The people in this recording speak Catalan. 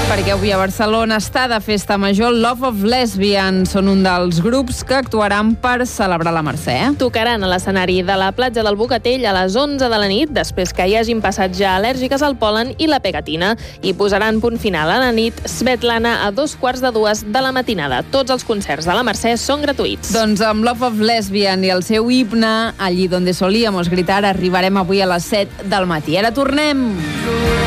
Perquè avui a Barcelona està de festa major Love of Lesbian. Són un dels grups que actuaran per celebrar la Mercè. Tocaran a l'escenari de la platja del Bocatell a les 11 de la nit, després que hi hagin passat ja al·lèrgiques al pol·len i la pegatina. I posaran punt final a la nit Svetlana a 2:45 de la matinada. Tots els concerts de la Mercè són gratuïts. Doncs amb Love of Lesbian i el seu himne, Allí donde solíamos gritar, arribarem avui a les 7 del matí. Ara tornem!